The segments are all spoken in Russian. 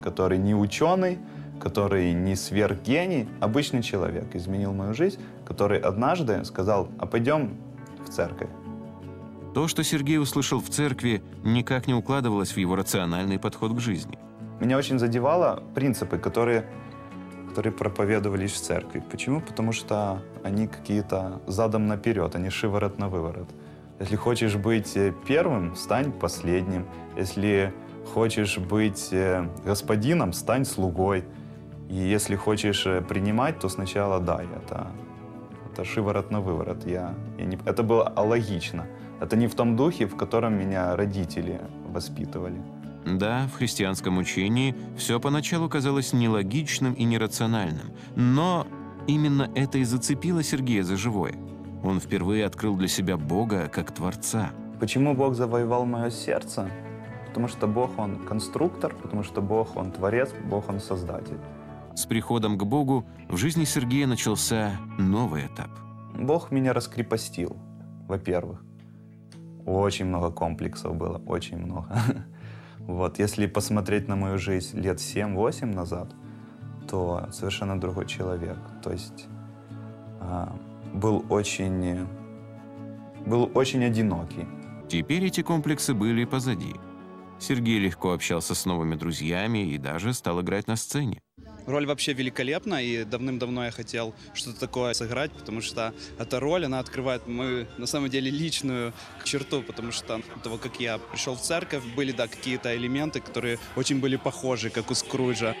который не ученый, который не сверхгений, обычный человек, изменил мою жизнь, который однажды сказал: а пойдем в церковь. То, что Сергей услышал в церкви, никак не укладывалось в его рациональный подход к жизни. Меня очень задевало принципы, которые проповедовались в церкви. Почему? Потому что они какие-то задом наперед, они шиворот на выворот. Если хочешь быть первым, стань последним. Если хочешь быть господином, стань слугой. И если хочешь принимать, то сначала дай. Это шиворот на выворот. Это было алогично. Это не в том духе, в котором меня родители воспитывали. Да, в христианском учении все поначалу казалось нелогичным и нерациональным. Но именно это и зацепило Сергея за живое. Он впервые открыл для себя Бога как Творца. Почему Бог завоевал мое сердце? Потому что Бог, Он конструктор, потому что Бог, Он творец, Бог, Он создатель. С приходом к Богу в жизни Сергея начался новый этап. Бог меня раскрепостил, во-первых. Очень много комплексов было, очень много. Вот, если посмотреть на мою жизнь лет 7-8 назад, то совершенно другой человек. То есть был очень одинокий. Теперь эти комплексы были позади. Сергей легко общался с новыми друзьями и даже стал играть на сцене. Роль вообще великолепна, и давным-давно я хотел что-то такое сыграть, потому что эта роль, она открывает мою, на самом деле, личную черту, потому что до того, как я пришел в церковь, были, да, какие-то элементы, которые очень были похожи, как у Скруджа.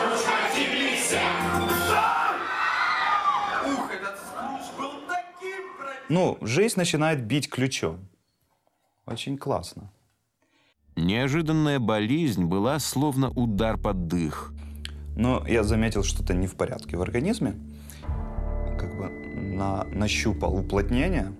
Ну, жизнь начинает бить ключом. Очень классно. Неожиданная болезнь была словно удар под дых. Но я заметил, что-то не в порядке в организме. Как бы нащупал уплотнение.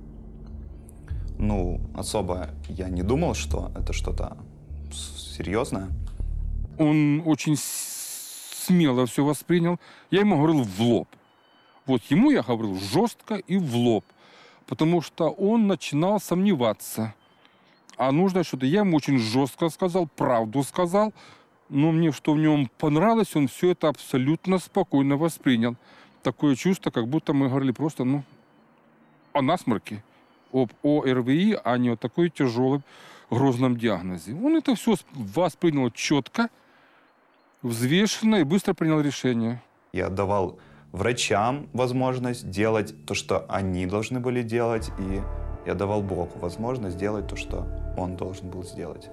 Ну, особо я не думал, что это что-то серьезное. Он очень смело все воспринял. Я ему говорил в лоб. Вот ему я говорил жестко и в лоб. Потому что он начинал сомневаться. А нужно что-то. Я ему очень жестко сказал, правду сказал. Но мне что в нем понравилось, он все это абсолютно спокойно воспринял. Такое чувство, как будто мы говорили просто о насморке, об ОРВИ, а не о такой тяжелом, грозном диагнозе. Он это все воспринял четко, взвешенно и быстро принял решение. Я давал врачам возможность делать то, что они должны были делать, и я давал Богу возможность делать то, что Он должен был сделать.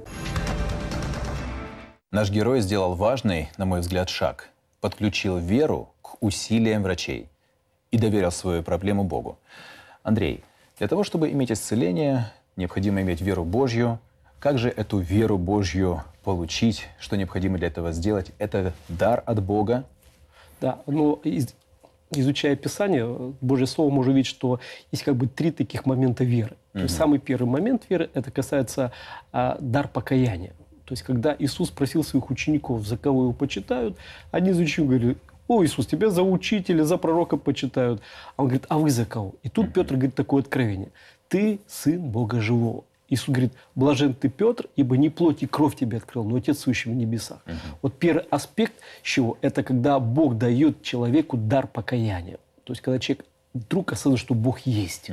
Наш герой сделал важный, на мой взгляд, шаг. Подключил веру к усилиям врачей и доверил свою проблему Богу. Андрей, для того, чтобы иметь исцеление, необходимо иметь веру Божью. Как же эту веру Божью получить? Что необходимо для этого сделать? Это дар от Бога? Да, но изучая Писание, Божье Слово, можно увидеть, что есть как бы 3 таких момента веры. То есть самый первый момент веры, это касается дар покаяния. То есть, когда Иисус просил своих учеников, за кого его почитают, одни из учеников говорили: о, Иисус, тебя за учителя, за пророка почитают. А он говорит: а вы за кого? И тут Петр говорит такое откровение: ты сын Бога живого. Иисус говорит: блажен ты, Петр, ибо не плоть и кровь тебе открыл, но Отец, сущий в небесах. Вот первый аспект чего? Это когда Бог дает человеку дар покаяния. То есть, когда человек вдруг осознает, что Бог есть.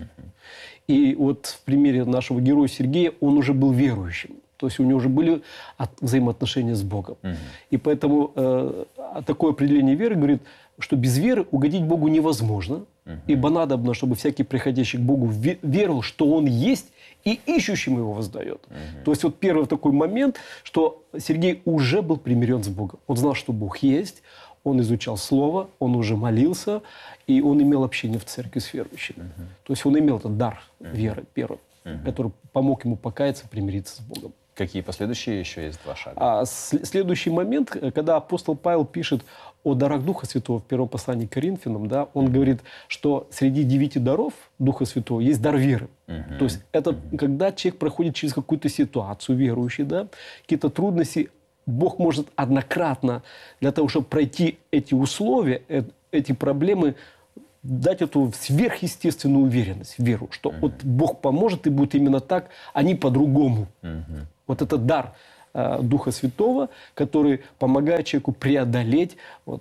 И вот в примере нашего героя Сергея, он уже был верующим. То есть у него уже были взаимоотношения с Богом. И поэтому такое определение веры говорит, что без веры угодить Богу невозможно. Ибо надобно, чтобы всякий приходящий к Богу веровал, что Он есть, и ищущим Его воздает. То есть вот первый такой момент, что Сергей уже был примирен с Богом. Он знал, что Бог есть, он изучал Слово, он уже молился, и он имел общение в церкви с верующими. То есть он имел этот дар веры первый, который помог ему покаяться, примириться с Богом. Какие последующие еще есть 2 шага? Следующий момент, когда апостол Павел пишет о дарах Духа Святого в первом послании к Коринфянам, да, он говорит, что среди 9 даров Духа Святого есть дар веры. То есть это когда человек проходит через какую-то ситуацию, верующий, да, какие-то трудности, Бог может однократно для того, чтобы пройти эти условия, эти проблемы, дать эту сверхъестественную уверенность, веру, что вот Бог поможет и будет именно так, а не по-другому. Вот этот дар Духа Святого, который помогает человеку преодолеть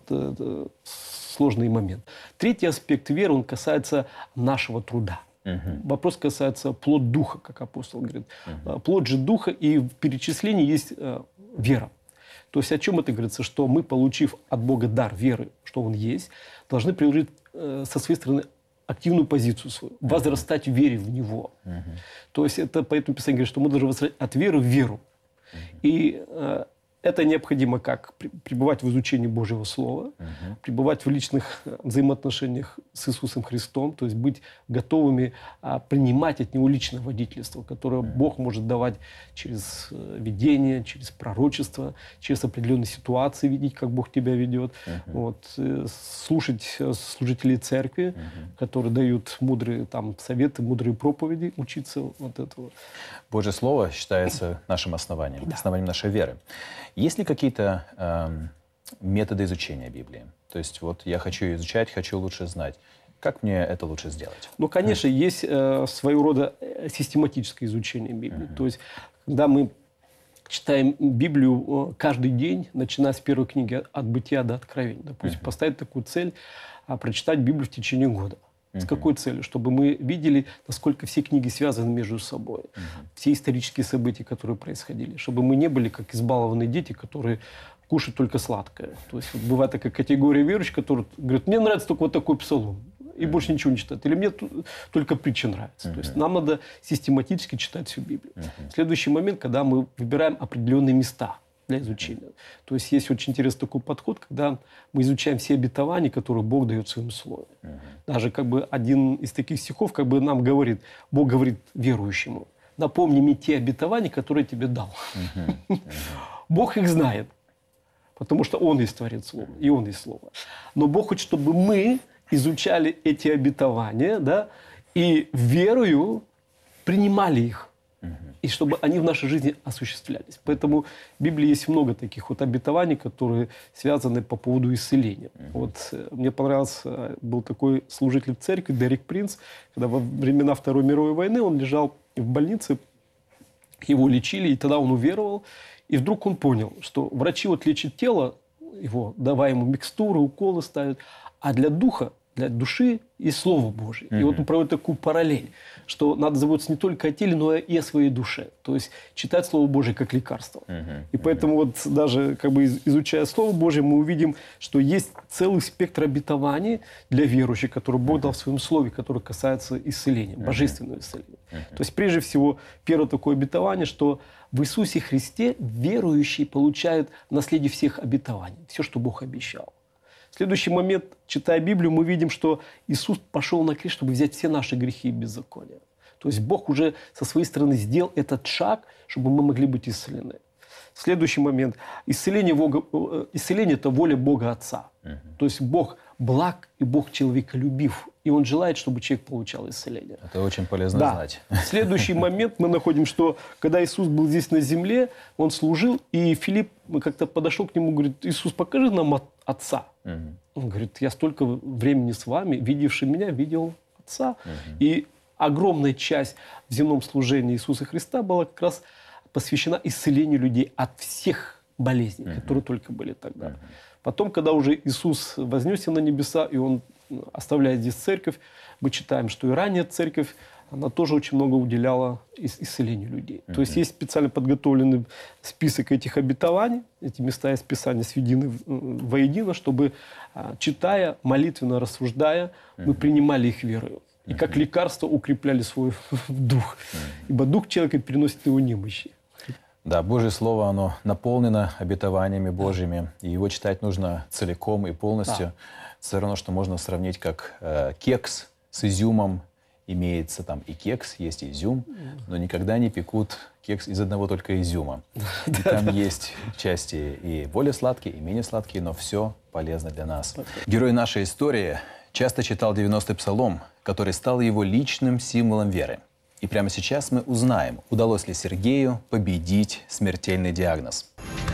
сложный момент. Третий аспект веры, он касается нашего труда. Вопрос касается плод Духа, как апостол говорит. Плод же Духа, и в перечислении есть вера. То есть о чем это говорится? Что мы, получив от Бога дар веры, что Он есть, должны приложить со своей стороны активную позицию свою, возрастать в вере в Него. То есть это поэтому Писание говорит, что мы должны возрастать от веры в веру. И это необходимо как? Пребывать в изучении Божьего Слова, пребывать в личных взаимоотношениях с Иисусом Христом, то есть быть готовыми принимать от Него личное водительство, которое Бог может давать через видение, через пророчество, через определенные ситуации, видеть, как Бог тебя ведет. Слушать служителей церкви, которые дают мудрые советы, мудрые проповеди, учиться вот этого. Божье Слово считается нашим основанием, основанием нашей веры. Есть ли какие-то методы изучения Библии? То есть вот я хочу изучать, хочу лучше знать. Как мне это лучше сделать? Ну, конечно, есть своего рода систематическое изучение Библии. То есть, когда мы читаем Библию каждый день, начиная с первой книги от Бытия до Откровения. Допустим, поставить такую цель прочитать Библию в течение года. С какой целью? Чтобы мы видели, насколько все книги связаны между собой. Все исторические события, которые происходили. Чтобы мы не были как избалованные дети, которые кушают только сладкое. То есть бывает такая категория верующих, которые говорят, мне нравится только вот такой псалом. И больше ничего не читают. Или мне только притча нравится. То есть нам надо систематически читать всю Библию. Следующий момент, когда мы выбираем определенные места для изучения. То есть есть очень интересный такой подход, когда мы изучаем все обетования, которые Бог дает в своем слове. Даже один из таких стихов нам говорит, Бог говорит верующему, напомни мне те обетования, которые я тебе дал. Бог их знает, потому что Он есть Творец Слова, и Он есть Слово. Но Бог хочет, чтобы мы изучали эти обетования, и верою принимали их. И чтобы они в нашей жизни осуществлялись. Поэтому в Библии есть много таких обетований, которые связаны по поводу исцеления. Мне понравился, был такой служитель в церкви, Дерек Принц, когда во времена Второй мировой войны он лежал в больнице, его лечили, и тогда он уверовал. И вдруг он понял, что врачи лечат тело его, давая ему микстуры, уколы ставят, а для духа, для души есть Слово Божие. И он проводит такую параллель, что надо заботиться не только о теле, но и о своей душе. То есть читать Слово Божие как лекарство. И поэтому даже изучая Слово Божие, мы увидим, что есть целый спектр обетований для верующих, которые Бог дал в своем Слове, которые касаются исцеления, божественного исцеления. То есть прежде всего, первое такое обетование, что в Иисусе Христе верующий получает наследие всех обетований, все, что Бог обещал. Следующий момент, читая Библию, мы видим, что Иисус пошел на крест, чтобы взять все наши грехи и беззакония. То есть Бог уже со своей стороны сделал этот шаг, чтобы мы могли быть исцелены. Следующий момент. Исцеление – это воля Бога Отца. То есть Бог благ и Бог человеколюбив. И Он желает, чтобы человек получал исцеление. Это очень полезно знать. Следующий момент мы находим, что когда Иисус был здесь на земле, Он служил, и Филипп как-то подошел к Нему и говорит, Иисус, покажи нам Отца. Он говорит, я столько времени с вами, видевший меня, видел Отца. И огромная часть в земном служении Иисуса Христа была как раз посвящена исцелению людей от всех болезней, которые только были тогда. Потом, когда уже Иисус вознесся на небеса, и Он оставляет здесь церковь, мы читаем, что и ранее церковь, она тоже очень много уделяла исцелению людей. То есть есть специально подготовленный список этих обетований, эти места из Писания сведены воедино, чтобы, читая, молитвенно рассуждая, мы принимали их верою. И как лекарство укрепляли свой дух. Ибо дух человека переносит его немощи. Да, Божье Слово, оно наполнено обетованиями Божьими, и его читать нужно целиком и полностью. Все равно, что можно сравнить как кекс с изюмом. Имеется там и кекс, есть и изюм, но никогда не пекут кекс из одного только изюма. И там есть части и более сладкие, и менее сладкие, но все полезно для нас. Герой нашей истории часто читал 90-й псалом, который стал его личным символом веры. И прямо сейчас мы узнаем, удалось ли Сергею победить смертельный диагноз.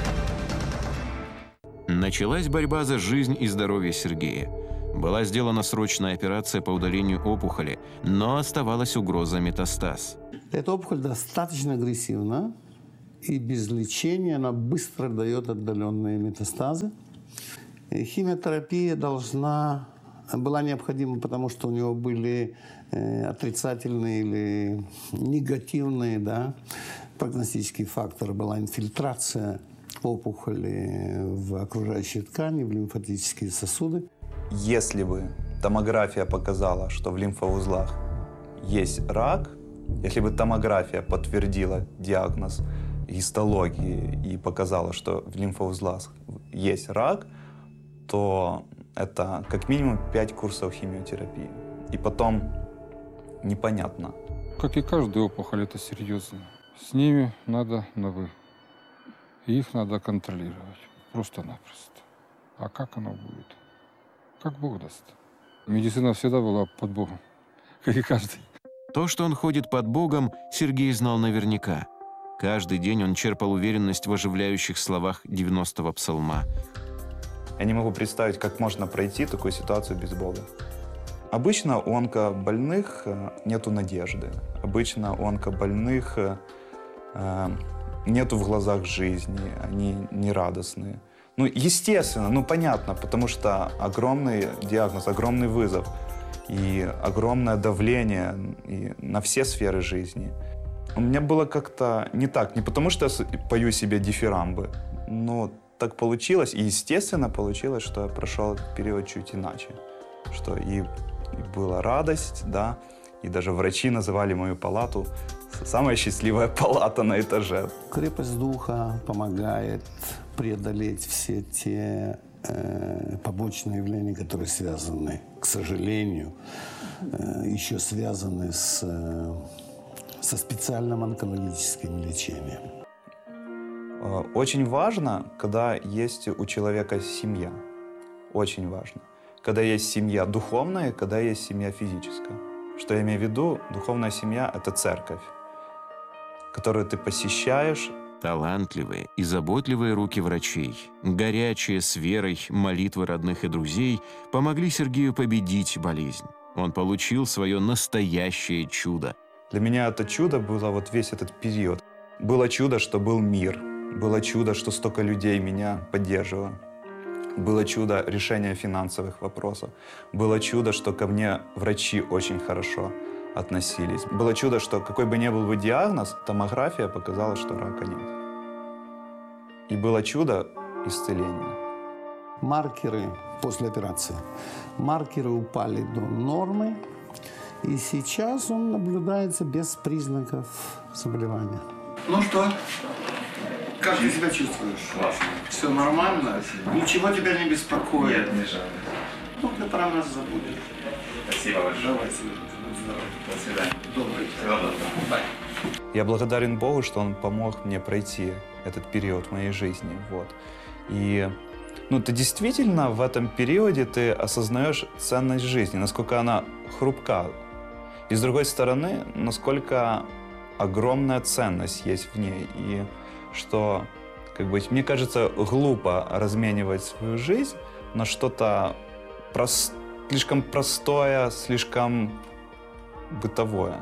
Началась борьба за жизнь и здоровье Сергея. Была сделана срочная операция по удалению опухоли, но оставалась угроза метастаз. Эта опухоль достаточно агрессивна, и без лечения она быстро дает отдаленные метастазы. И химиотерапия была необходима, потому что у него были отрицательные или негативные, да, прогностические факторы. Была инфильтрация опухоли в окружающие ткани, в лимфатические сосуды. Если бы томография показала, что в лимфоузлах есть рак, если бы томография подтвердила диагноз гистологии и показала, что в лимфоузлах есть рак, то это как минимум 5 курсов химиотерапии. И потом непонятно. Как и каждая опухоль, это серьезно. С ними надо на «вы». И их надо контролировать. Просто-напросто. А как оно будет? Как Бог даст. Медицина всегда была под Богом. Как и каждый. То, что он ходит под Богом, Сергей знал наверняка. Каждый день он черпал уверенность в оживляющих словах 90-го псалма. Я не могу представить, как можно пройти такую ситуацию без Бога. Обычно у онкобольных нету надежды. Обычно у онкобольных нету в глазах жизни, они нерадостные. Ну, естественно, понятно, потому что огромный диагноз, огромный вызов и огромное давление и на все сферы жизни. У меня было как-то не так, не потому что я пою себе дифирамбы, но так получилось, и естественно получилось, что я прошел этот период чуть иначе. Что и была радость, да, и даже врачи называли мою палату самая счастливая палата на этаже. Крепость духа помогает преодолеть все те побочные явления, которые связаны, к сожалению, еще связаны со специальным онкологическим лечением. Очень важно, когда есть у человека семья. Очень важно. Когда есть семья духовная, когда есть семья физическая. Что я имею в виду? Духовная семья — это церковь, которую ты посещаешь. Талантливые и заботливые руки врачей, горячие с верой молитвы родных и друзей помогли Сергею победить болезнь. Он получил свое настоящее чудо. Для меня это чудо было вот весь этот период. Было чудо, что был мир. Было чудо, что столько людей меня поддерживало. Было чудо решения финансовых вопросов. Было чудо, что ко мне врачи очень хорошо относились. Было чудо, что какой бы ни был бы диагноз, томография показала, что рака нет. И было чудо исцеления. Маркеры после операции. Маркеры упали до нормы, и сейчас он наблюдается без признаков заболевания. Ну что? Как ты себя чувствуешь? Классно. Все нормально? Ничего тебя не беспокоит? Нет, не жаль. Ну, ты про нас забудешь. Спасибо большое. Давай себе. Здорово. До свидания. Добрый. Всего доброго. Бай. Я благодарен Богу, что Он помог мне пройти этот период в моей жизни. Вот. И ты действительно в этом периоде ты осознаешь ценность жизни, насколько она хрупка. И с другой стороны, насколько огромная ценность есть в ней. И что, мне кажется, глупо разменивать свою жизнь на что-то слишком простое, слишком бытовое.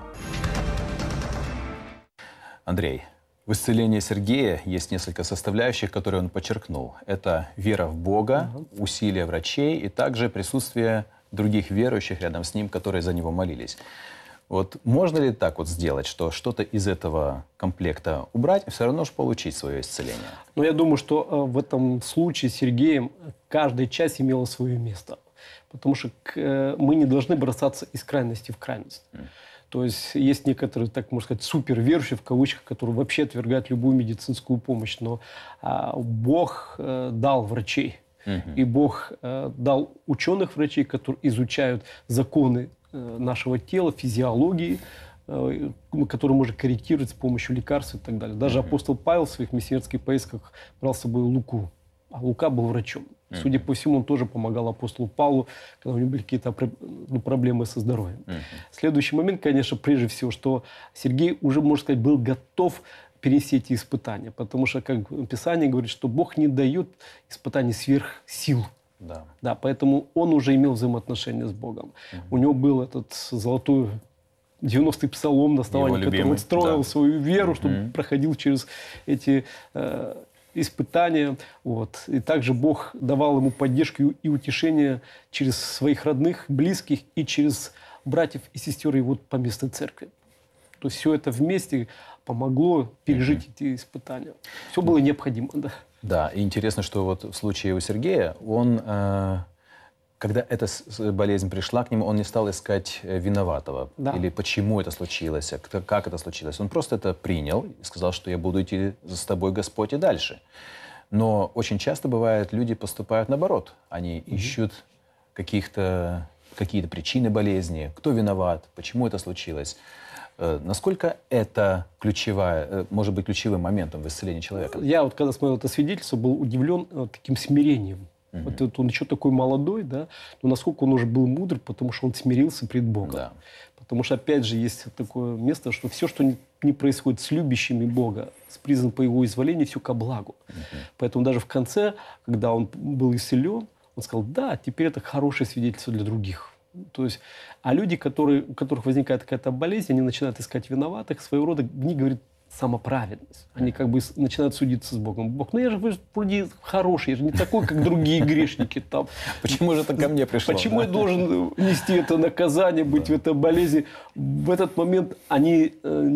Андрей, в исцелении Сергея есть несколько составляющих, которые он подчеркнул. Это вера в Бога, усилия врачей и также присутствие других верующих рядом с ним, которые за него молились. Вот можно ли так вот сделать, что что-то из этого комплекта убрать и все равно же получить свое исцеление? Но я думаю, что в этом случае с Сергеем каждая часть имела свое место. Потому что мы не должны бросаться из крайности в крайность. То есть есть некоторые, так можно сказать, суперверующие, в кавычках, которые вообще отвергают любую медицинскую помощь. Но Бог дал врачей. И Бог дал ученых врачей, которые изучают законы нашего тела, физиологии, которые можно корректировать с помощью лекарств и так далее. Даже апостол Павел в своих миссионерских поездках брал с собой Луку. А Лука был врачом. Судя по всему, он тоже помогал апостолу Павлу, когда у него были какие-то проблемы со здоровьем. Следующий момент, конечно, прежде всего, что Сергей уже, можно сказать, был готов перенести эти испытания. Потому что, как Писание говорит, что Бог не дает испытаний сверх сил. Да, поэтому он уже имел взаимоотношения с Богом. У него был этот золотой 90-й псалом, на основании Его которого любимый, он строил да. свою веру, чтобы проходил через эти испытания. Вот. И также Бог давал ему поддержку и утешение через своих родных, близких и через братьев и сестер его поместной церкви. То есть все это вместе помогло пережить эти испытания. Все было необходимо, да. Да, и интересно, что вот в случае у Сергея, он, когда эта болезнь пришла к нему, он не стал искать виноватого. Да. Или почему это случилось, как это случилось. Он просто это принял и сказал, что я буду идти с тобой, Господь, и дальше. Но очень часто бывает, люди поступают наоборот. Они ищут какие-то причины болезни, кто виноват, почему это случилось. Насколько это может быть ключевым моментом в исцелении человека? Я вот когда смотрел это свидетельство, был удивлен таким смирением. Вот он еще такой молодой, да, но насколько он уже был мудр, потому что он смирился пред Богом. Да. Потому что, опять же, есть такое место, что все, что не происходит с любящими Бога, с призван по его изволению, все ко благу. Поэтому даже в конце, когда он был исцелен, он сказал, да, теперь это хорошее свидетельство для других. То есть, а люди, у которых возникает какая-то болезнь, они начинают искать виноватых, своего рода, в них говорит самоправедность. Они как бы начинают судиться с Богом. Бог, я же вроде хороший, я же не такой, как другие грешники там. Почему же это ко мне пришло? Почему я должен нести это наказание, быть в этой болезни? В этот момент в них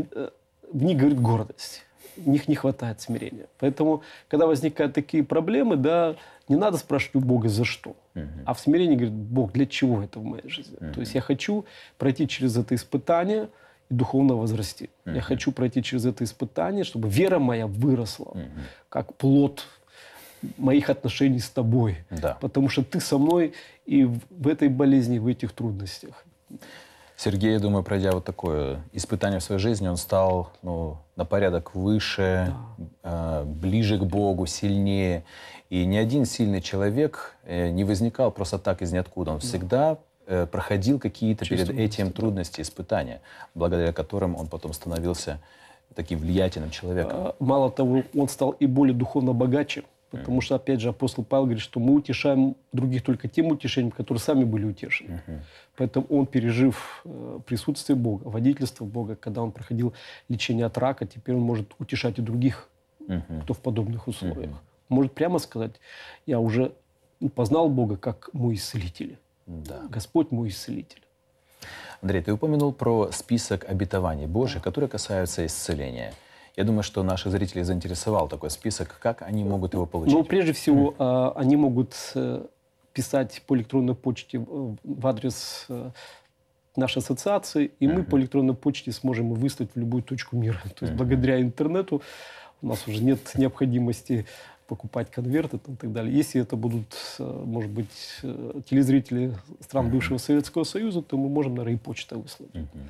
говорит гордость. В них не хватает смирения. Поэтому, когда возникают такие проблемы, да, не надо спрашивать у Бога за что. А в смирении говорит, Бог, для чего это в моей жизни? То есть я хочу пройти через это испытание и духовно возрасти. Я хочу пройти через это испытание, чтобы вера моя выросла, как плод моих отношений с тобой. Да. Потому что ты со мной и в этой болезни, в этих трудностях. Сергей, я думаю, пройдя вот такое испытание в своей жизни, он стал на порядок выше, ближе к Богу, сильнее. И ни один сильный человек не возникал просто так из ниоткуда. Он всегда проходил какие-то перед этим трудности, испытания, благодаря которым он потом становился таким влиятельным человеком. Мало того, он стал и более духовно богаче. Потому что, опять же, апостол Павел говорит, что мы утешаем других только тем утешением, которые сами были утешены. Поэтому он, пережив присутствие Бога, водительство Бога, когда он проходил лечение от рака, теперь он может утешать и других, кто в подобных условиях. Может прямо сказать, я уже познал Бога как мой исцелитель. Да. Господь мой исцелитель. Андрей, ты упомянул про список обетований Божьих, которые касаются исцеления. Я думаю, что наших зрителей заинтересовал такой список. Как они могут его получить? Ну, прежде всего, они могут писать по электронной почте в адрес нашей ассоциации, и мы по электронной почте сможем их выслать в любую точку мира. То есть благодаря интернету у нас уже нет необходимости покупать конверты и так далее. Если это будут, может быть, телезрители стран бывшего Советского Союза, то мы можем, наверное, и почтой выслать.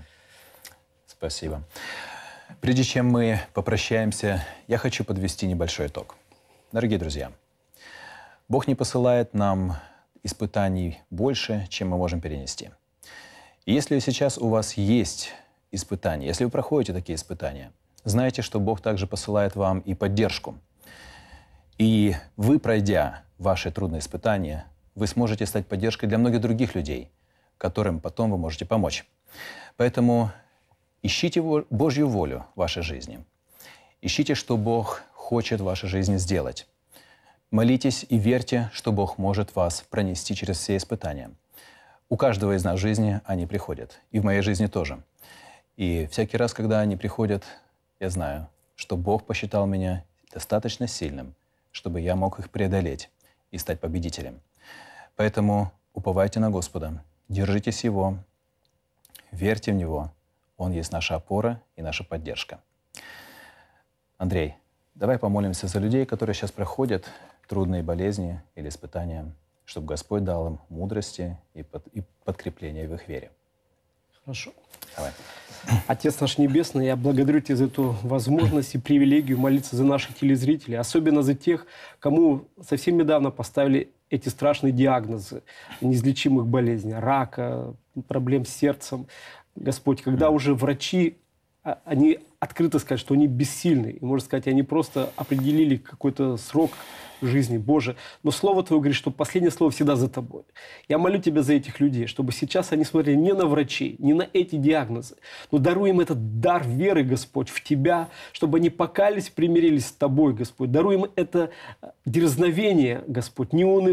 Спасибо. Прежде чем мы попрощаемся, я хочу подвести небольшой итог. Дорогие друзья, Бог не посылает нам испытаний больше, чем мы можем перенести. И если сейчас у вас есть испытания, если вы проходите такие испытания, знайте, что Бог также посылает вам и поддержку. И вы, пройдя ваши трудные испытания, вы сможете стать поддержкой для многих других людей, которым потом вы можете помочь. Поэтому ищите Божью волю в вашей жизни. Ищите, что Бог хочет в вашей жизни сделать. Молитесь и верьте, что Бог может вас пронести через все испытания. У каждого из нас в жизни они приходят. И в моей жизни тоже. И всякий раз, когда они приходят, я знаю, что Бог посчитал меня достаточно сильным, чтобы я мог их преодолеть и стать победителем. Поэтому уповайте на Господа, держитесь Его, верьте в Него. Он есть наша опора и наша поддержка. Андрей, давай помолимся за людей, которые сейчас проходят трудные болезни или испытания, чтобы Господь дал им мудрости и подкрепление в их вере. Хорошо. Давай. Отец наш Небесный, я благодарю Тебя за эту возможность и привилегию молиться за наших телезрителей, особенно за тех, кому совсем недавно поставили эти страшные диагнозы неизлечимых болезней, рака, проблем с сердцем. Господь, когда уже врачи они открыто сказать, что они бессильны. И, можно сказать, они просто определили какой-то срок жизни, Боже. Но Слово Твое говорит, что последнее слово всегда за Тобой. Я молю Тебя за этих людей, чтобы сейчас они смотрели не на врачей, не на эти диагнозы, но даруй им этот дар веры, Господь, в Тебя, чтобы они покаялись, примирились с Тобой, Господь. Даруй им это дерзновение, Господь, не унывать.